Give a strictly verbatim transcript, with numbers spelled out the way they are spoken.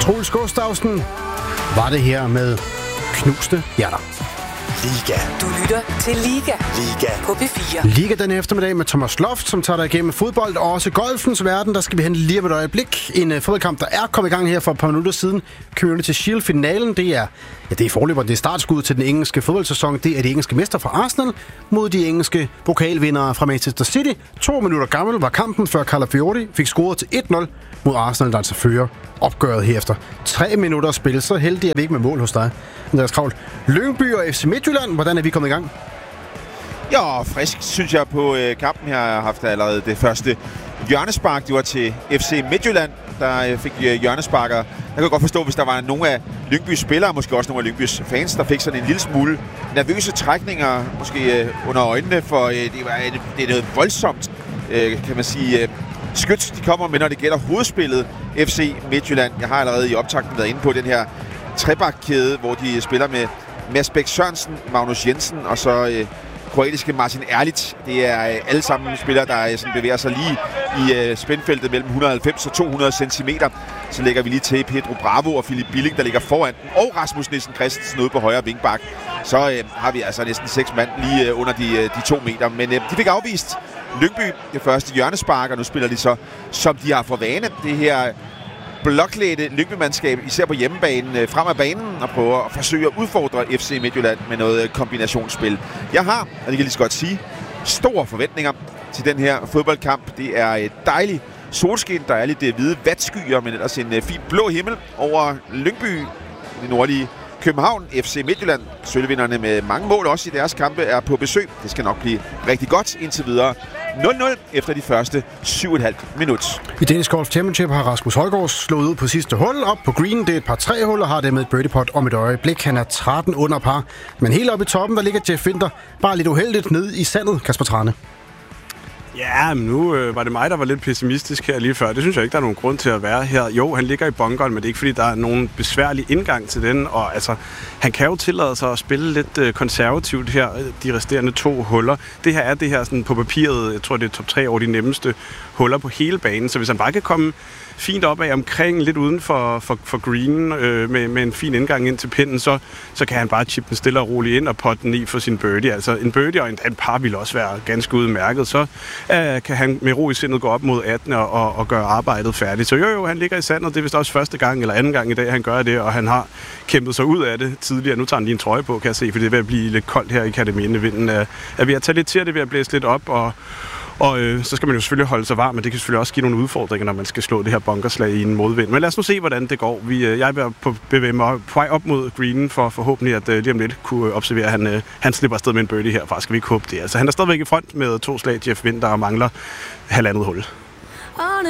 Troels Gustavsen var det her med Knuste Hjerter. Liga. Du lytter til Liga. Liga. På P fire. Liga den eftermiddag med Thomas Loft, som tager dig igennem fodbold og også golfens verden. Der skal vi hen lige om et øjeblik. En uh, fodboldkamp, der er kommet i gang her for et par minutter siden. Community Shield-finalen, det er, ja, det er forløber, det er startskud til den engelske fodboldsæson. Det er de engelske mester fra Arsenal mod de engelske pokalvindere fra Manchester City. To minutter gammel var kampen, før Calafiori fik scoret til et nul mod Arsenal, der altså fører opgøret her efter tre minutter spil. Så heldig er vi ikke med mål hos dig, Andreas Kravl. Lyngby og F C Midtjylland, hvordan er vi kommet i gang? Ja, frisk synes jeg på øh, kampen her. Jeg har haft allerede det første hjørnespark. Det var til F C Midtjylland, der øh, fik øh, hjørnesparker. Jeg kan godt forstå, hvis der var nogle af Lyngbys spillere, måske også nogle af Lyngbys fans, der fik sådan en lille smule nervøse trækninger, måske øh, under øjnene, for øh, det, var, øh, det er noget voldsomt, øh, kan man sige, øh, skyts, de kommer med, når det gælder hovedspillet F C Midtjylland. Jeg har allerede i optakten været inde på den her trebakkæde, hvor de spiller med Mads Bæk Sørensen, Magnus Jensen og så øh, kroatiske Martin Erlic. Det er øh, alle sammen spillere, der øh, sådan bevæger sig lige i øh, spændfeltet mellem et hundrede og halvfems og to hundrede centimeter. Så lægger vi lige til Pedro Bravo og Philip Billing, der ligger foran den, og Rasmus Nielsen Christensen ude på højre vingbak. Så øh, har vi altså næsten seks mand lige øh, under de, øh, de to meter. Men øh, de fik afvist Lyngby det første hjørnespark, og nu spiller de så, som de har for vane, det her blokklædte Lyngby-mandskab, især på hjemmebanen, frem af banen, og prøver at forsøge at udfordre F C Midtjylland med noget kombinationsspil. Jeg har, og det kan jeg lige så godt sige, store forventninger til den her fodboldkamp. Det er et dejligt solskin, der er lidt hvide vatskyer, men ellers en fin blå himmel over Lyngby, det nordlige København. F C Midtjylland, sølvvinderne med mange mål også i deres kampe, er på besøg. Det skal nok blive rigtig godt indtil videre. nul nul efter de første syv komma fem minut. I Danish Golf Championship har Rasmus Højgaard slået ud på sidste hul op på green. Det er et par tre hul og har det med et birdie putt om et øjeblik. Han er tretten under par. Men helt oppe i toppen, der ligger Jeff Winter bare lidt uheldigt ned i sandet, Kasper Trane. Ja, men nu øh, var det mig, der var lidt pessimistisk her lige før. Det synes jeg ikke, der er nogen grund til at være her. Jo, han ligger i bunkeren, men det er ikke, fordi der er nogen besværlig indgang til den. Og altså, han kan jo tillade sig at spille lidt øh, konservativt her, de resterende to huller. Det her er det her sådan på papiret, jeg tror, det er top tre over de nemmeste huller på hele banen. Så hvis han bare kan komme fint op af omkring, lidt uden for, for, for green, øh, med, med en fin indgang ind til pinden, så, så kan han bare chippe den stille og roligt ind og potte den i for sin birdie. Altså en birdie og en, en par vil også være ganske udmærket. Så øh, kan han med ro i sindet gå op mod atten og, og, og gøre arbejdet færdigt. Så jo, jo, han ligger i sandet. Det er vist også første gang eller anden gang i dag, han gør det, og han har kæmpet sig ud af det tidligere. Nu tager han lige en trøje på, kan jeg se, for det er ved at blive lidt koldt her i akademien. Vinden er, er ved at tage lidt til, det er ved at blæse lidt op, og Og øh, så skal man jo selvfølgelig holde sig varm, men det kan selvfølgelig også give nogle udfordringer, når man skal slå det her bunkerslag i en modvind. Men lad os nu se, hvordan det går. Vi, øh, jeg er ved at på, bevæge mig på vej op mod greenen for forhåbentlig at øh, lige om lidt kunne observere, at han, øh, han slipper afsted med en birdie herfra. Skal vi ikke håbe det? Altså, han er stadigvæk i front med to slag. Jeff Winter og mangler halvandet hul.